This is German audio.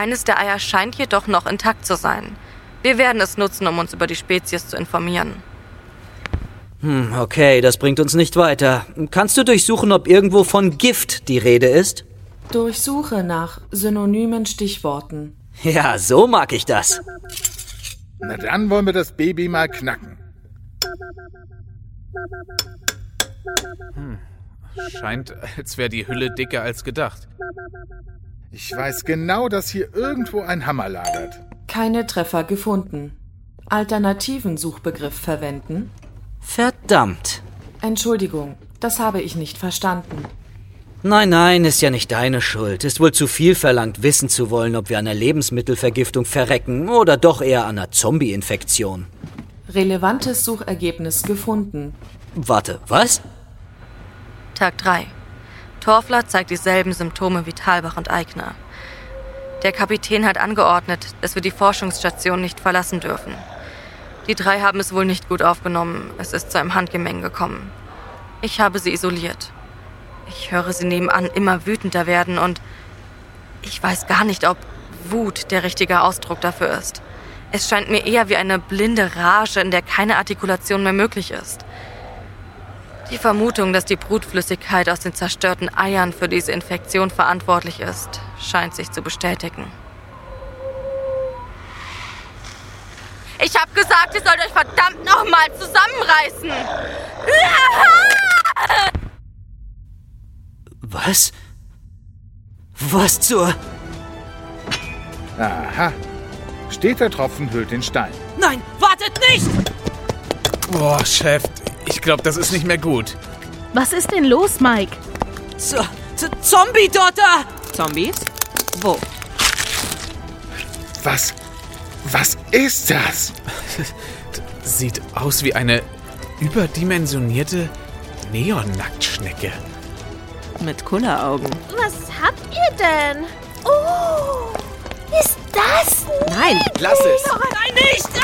Eines der Eier scheint jedoch noch intakt zu sein. Wir werden es nutzen, um uns über die Spezies zu informieren. Okay, das bringt uns nicht weiter. Kannst du durchsuchen, ob irgendwo von Gift die Rede ist? Durchsuche nach synonymen Stichworten. Ja, so mag ich das. Na dann wollen wir das Baby mal knacken. Scheint, als wäre die Hülle dicker als gedacht. Ich weiß genau, dass hier irgendwo ein Hammer lagert. Keine Treffer gefunden. Alternativen Suchbegriff verwenden? Verdammt. Entschuldigung, das habe ich nicht verstanden. Nein, ist ja nicht deine Schuld. Ist wohl zu viel verlangt, wissen zu wollen, ob wir an einer Lebensmittelvergiftung verrecken oder doch eher an einer Zombie-Infektion. Relevantes Suchergebnis gefunden. Warte, was? Tag 3. Torfler zeigt dieselben Symptome wie Thalbach und Aigner. Der Kapitän hat angeordnet, dass wir die Forschungsstation nicht verlassen dürfen. Die 3 haben es wohl nicht gut aufgenommen. Es ist zu einem Handgemenge gekommen. Ich habe sie isoliert. Ich höre sie nebenan immer wütender werden und ich weiß gar nicht, ob Wut der richtige Ausdruck dafür ist. Es scheint mir eher wie eine blinde Rage, in der keine Artikulation mehr möglich ist. Die Vermutung, dass die Brutflüssigkeit aus den zerstörten Eiern für diese Infektion verantwortlich ist, scheint sich zu bestätigen. Ich hab gesagt, ihr sollt euch verdammt nochmal zusammenreißen! Was? Was zur... Aha. Steter Tropfen hüllt den Stein. Nein, wartet nicht! Boah, Chef, ich glaube, das ist nicht mehr gut. Was ist denn los, Mike? Zombie-Dotter! Zombies? Wo? Was ist das? Sieht aus wie eine überdimensionierte Neonnacktschnecke. Mit Kulleraugen. Was habt ihr denn? Oh, ist das? Nein! Lass es! Nein, nicht!